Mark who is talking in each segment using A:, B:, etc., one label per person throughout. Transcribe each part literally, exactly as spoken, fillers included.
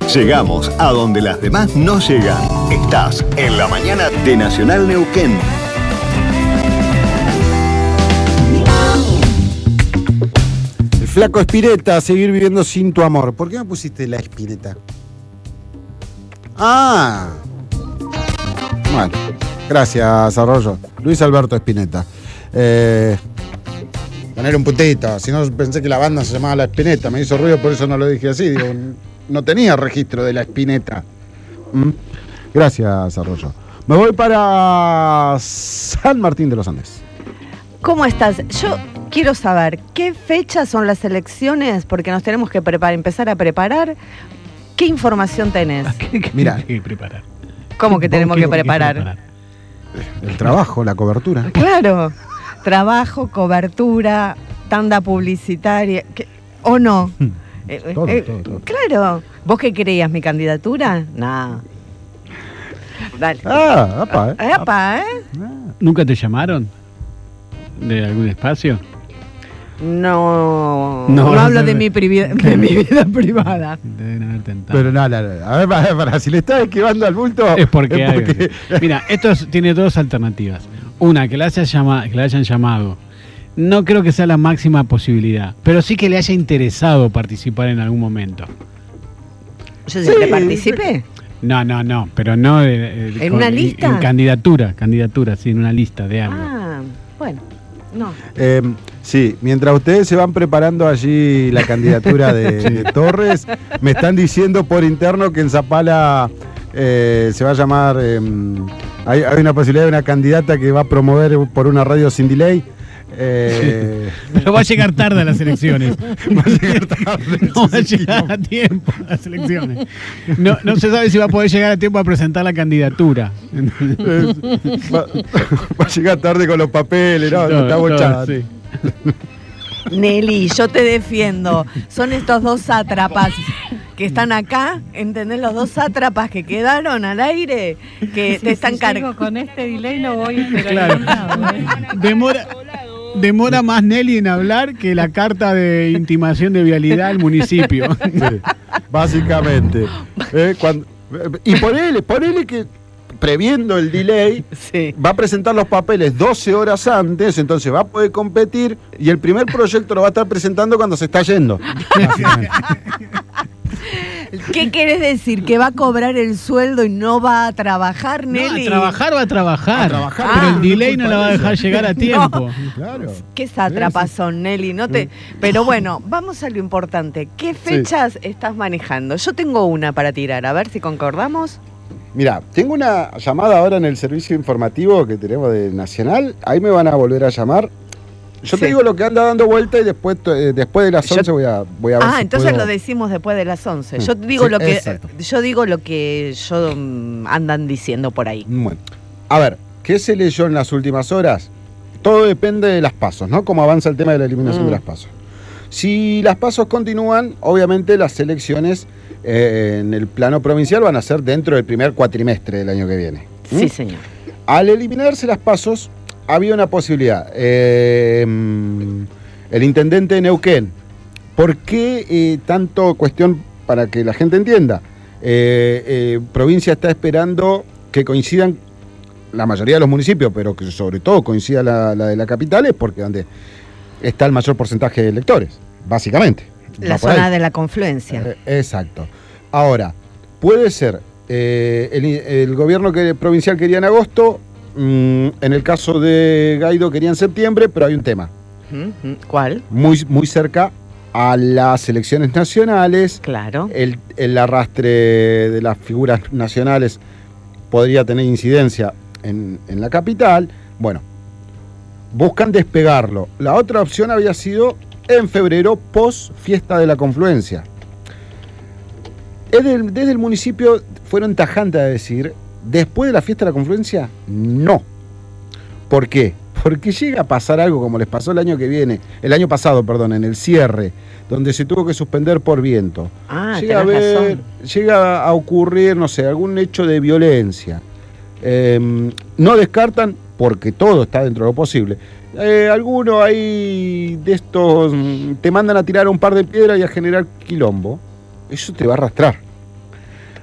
A: Llegamos a donde las demás no llegan. Estás en la mañana de Nacional Neuquén.
B: El flaco Spinetta, seguir viviendo sin tu amor. ¿Por qué me pusiste la Spinetta? Ah. Bueno, gracias, Arroyo. Luis Alberto Spinetta. Eh, poner un puntito. Si no, pensé que la banda se llamaba La Spinetta. Me hizo ruido, por eso no lo dije así. Digo, no tenía registro de La Spinetta. ¿Mm? Gracias, Arroyo. Me voy para San Martín de los Andes.
C: ¿Cómo estás? Yo quiero saber qué fechas son las elecciones, porque nos tenemos que preparar, empezar a preparar. ¿Qué información tenés?
B: Mira,
D: que preparar.
C: ¿Cómo que tenemos que preparar?
D: preparar?
B: El trabajo, la cobertura.
C: Claro, trabajo, cobertura, tanda publicitaria, ¿qué? ¿O no? Eh,
B: Todo,
C: eh,
B: todo, todo.
C: Claro. ¿Vos qué creías, mi candidatura? No. Dale.
B: Ah, apa, ¿eh?
C: Epa, ¿eh?
D: ¿Nunca te llamaron de algún espacio?
C: No,
D: No,
C: no, hablo
D: no,
C: de,
D: no.
C: mi privi- de mi vida privada.
D: Deben haber tentado.
B: Pero no, no, no. A ver, para, para, si le estás esquivando al bulto.
D: Es porque, hay- Mira, esto es- tiene dos alternativas. Una, que le, haya llama, que le hayan llamado. No creo que sea la máxima posibilidad, pero sí que le haya interesado participar en algún momento.
C: Yo
B: Sí.
C: siempre participé.
D: No, no, no, pero no de, de-
C: ¿En
D: con-
C: una lista?
D: En candidatura, candidatura, sí, en una lista de algo.
C: Ah, bueno, no.
B: Eh, sí, mientras ustedes se van preparando allí la candidatura de, de Torres, me están diciendo por interno que en Zapala eh, se va a llamar. Eh, hay, hay una posibilidad de una candidata que va a promover por una radio sin delay. Eh,
D: Pero va a llegar tarde a las elecciones.
B: va a llegar tarde.
D: No va a llegar a tiempo a las elecciones. No, no se sabe si va a poder llegar a tiempo a presentar la candidatura.
B: Va, va a llegar tarde con los papeles, no, no,
D: Todo,
B: está
D: todo,
B: bochada.
D: sí.
C: Nelly, yo te defiendo. Son estos dos sátrapas que están acá, ¿entendés? Los dos sátrapas que quedaron al aire, que te están
E: Si
C: cargando.
E: llego con este delay no voy, pero
D: Claro.
E: ningún lado, ¿eh?
D: Demora, demora más Nelly en hablar que la carta de intimación de vialidad al municipio.
B: Sí, básicamente. Eh, cuando- y ponele, ponele que previendo el delay,
C: Sí.
B: va a presentar los papeles doce horas antes, entonces va a poder competir y el primer proyecto lo va a estar presentando cuando se está yendo. Básicamente.
C: ¿Qué querés decir? ¿Que va a cobrar el sueldo y no va a trabajar,
D: No,
C: Nelly?
D: a trabajar va a trabajar.
B: A trabajar,
D: pero
C: ah,
D: el delay
B: no
D: no la va a dejar
B: parece.
D: llegar a tiempo.
B: Claro.
C: ¿Qué sátrapas son, Nelly? No te... Pero bueno, vamos a lo importante. ¿Qué fechas estás manejando? Yo tengo una para tirar, a ver si concordamos.
B: Mira, tengo una llamada ahora en el servicio informativo que tenemos de Nacional. Ahí me van a volver a llamar. Yo te
C: Sí.
B: digo lo que anda dando vuelta y después, eh, después de las
C: Yo-
B: once voy a, voy a ver
C: Ah,
B: si
C: entonces
B: puedo-
C: lo decimos después de las once.
B: Mm.
C: Yo digo
B: Sí,
C: lo que
B: exacto.
C: yo digo lo que yo mm, andan diciendo por ahí.
B: Bueno, a ver, ¿qué se leyó en las últimas horas? Todo depende de las pasos, ¿no? Cómo avanza el tema de la eliminación
C: Mm.
B: de las pasos. Si las pasos continúan, obviamente las elecciones eh, en el plano provincial van a ser dentro del primer cuatrimestre del año que viene. ¿Mm?
C: Sí, señor.
B: Al eliminarse las pasos, había una posibilidad. Eh, mm, el intendente de Neuquén, ¿por qué eh, tanto cuestión para que la gente entienda? Eh, eh, provincia está esperando que coincidan la mayoría de los municipios, pero que sobre todo coincida la, la de la capital, es porque donde está el mayor porcentaje de electores, básicamente.
C: La
B: Va por
C: zona
B: ahí.
C: de la confluencia.
B: Eh, exacto. Ahora, puede ser, eh, el, el gobierno que, provincial quería en agosto, mm, en el caso de Guaidó quería en septiembre, pero hay un tema.
C: Ujú. ¿Cuál?
B: Muy, muy cerca a las elecciones nacionales,
C: Claro.
B: el, el arrastre de las figuras nacionales podría tener incidencia en, en la capital. Bueno, buscan despegarlo. La otra opción había sido en febrero, post fiesta de la confluencia. Desde el, desde el municipio fueron tajantes a decir, después de la fiesta de la confluencia, no. ¿Por qué? Porque llega a pasar algo como les pasó el año que viene, el año pasado, perdón, en el cierre, donde se tuvo que suspender por viento.
C: Ah,
B: llega, a
C: tenés
B: ver,
C: razón.
B: llega a ocurrir, no sé, algún hecho de violencia. Eh, no descartan, porque todo está dentro de lo posible. Eh, algunos ahí de estos mm, te mandan a tirar un par de piedras y a generar quilombo. Eso te va a arrastrar.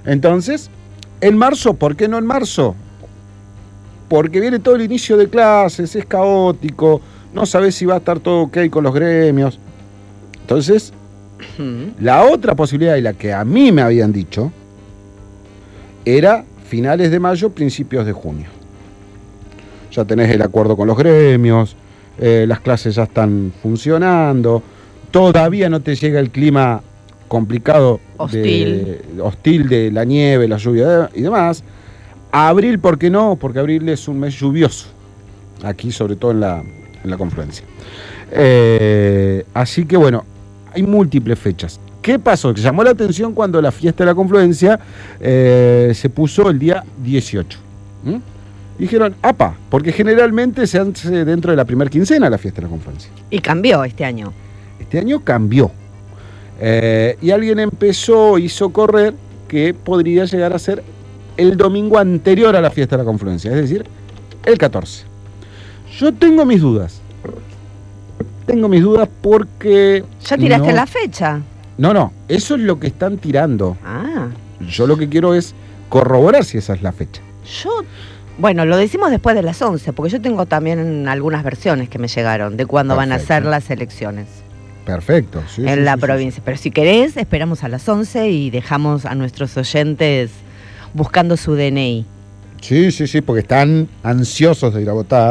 B: Entonces, en marzo, ¿por qué no en marzo? Porque viene todo el inicio de clases, es caótico, no sabes si va a estar todo ok con los gremios. Entonces, la otra posibilidad, y la que a mí me habían dicho, era finales de mayo, principios de junio. Ya tenés el acuerdo con los gremios, eh, las clases ya están funcionando, todavía no te llega el clima complicado,
C: hostil
B: de, hostil de la nieve, la lluvia y demás. Abril, ¿por qué no? Porque abril es un mes lluvioso, aquí sobre todo en la, en la confluencia. Eh, así que bueno, hay múltiples fechas. ¿Qué pasó? Que llamó la atención cuando la fiesta de la confluencia eh, se puso el día dieciocho. ¿Mm? Dijeron, apa, porque generalmente se hace dentro de la primera quincena la fiesta de la confluencia.
C: Y cambió este año.
B: Este año cambió. Eh, y alguien empezó, hizo correr que podría llegar a ser el domingo anterior a la fiesta de la confluencia, es decir, el catorce. Yo tengo mis dudas. Tengo mis dudas porque...
C: ¿Ya tiraste
B: no,
C: la fecha?
B: No, no, eso es lo que están tirando.
C: Ah.
B: Yo lo que quiero es corroborar si esa es la fecha.
C: Yo... Bueno, lo decimos después de las once, porque yo tengo también algunas versiones que me llegaron de cuándo van a ser las elecciones.
B: Perfecto. Sí,
C: en
B: sí,
C: la
B: sí,
C: provincia.
B: sí.
C: Pero si querés, esperamos a las once y dejamos a nuestros oyentes buscando su D N I.
B: Sí, sí, sí, porque están ansiosos de ir a votar.